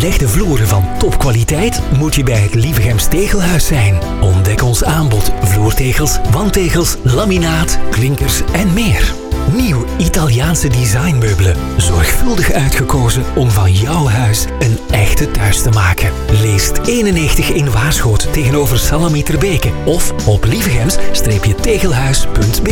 belegde vloeren van topkwaliteit moet je bij het Lievegems Tegelhuis zijn. Ontdek ons aanbod vloertegels, wandtegels, laminaat, klinkers en meer. Nieuw Italiaanse designmeubelen. Zorgvuldig uitgekozen om van jouw huis een echte thuis te maken. Leest 91 in Waarschoot tegenover Salamieterbeke of op lievegems-tegelhuis.be.